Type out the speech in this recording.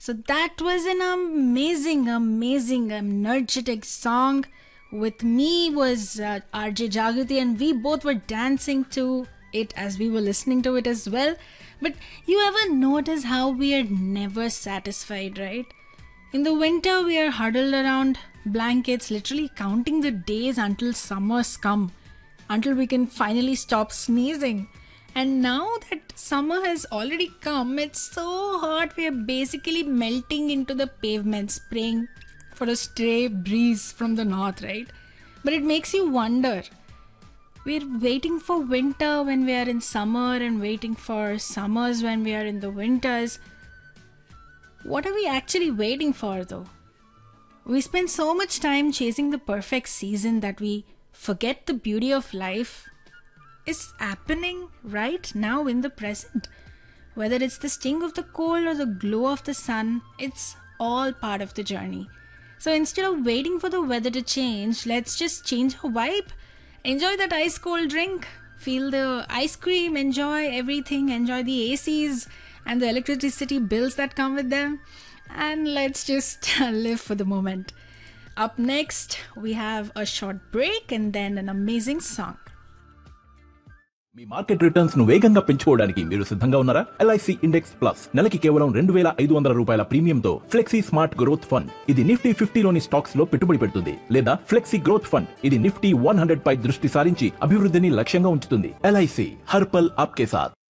So that was an amazing, energetic song. With me was RJ Jagriti, and we both were dancing to it as we were listening to it as well. But you ever notice how we are never satisfied, right? In the winter, we are huddled around blankets, literally counting the days until summers come, until we can finally stop sneezing. And now that summer has already come, it's so hot, we are basically melting into the pavements, praying for a stray breeze from the north, right? But it makes you wonder. We're waiting for winter when we are in summer and waiting for summers when we are in the winters. What are we actually waiting for though? We spend so much time chasing the perfect season that we forget the beauty of life is happening right now in the present. Whether it's the sting of the cold or the glow of the sun, it's all part of the journey. So instead of waiting for the weather to change, let's just change our vibe. Enjoy that ice cold drink, feel the ice cream, enjoy everything, enjoy the ACs and the electricity bills that come with them. And let's just live for the moment. Up next, we have a short break and then an amazing song. Me market returns ను వేగంగా పెంచుకోవడానికి మీరు సిద్ధంగా ఉన్నారా? LIC index plus నెలకి కేవలం 2,500 రూపాయల ప్రీమియంతో flexi smart growth fund. ఇది నిఫ్టీ 50లోని స్టాక్స్ లో పెట్టుబడి పెడుతుంది. లేదా ఫ్లెక్సీ గ్రోత్ ఫండ్, ఇది నిఫ్టీ 100 పై దృష్టి సారించి అభివృద్ధిని లక్ష్యంగా ఉంచుతుంది. LIC హర్ పల్ ఆప్కే సాథ్.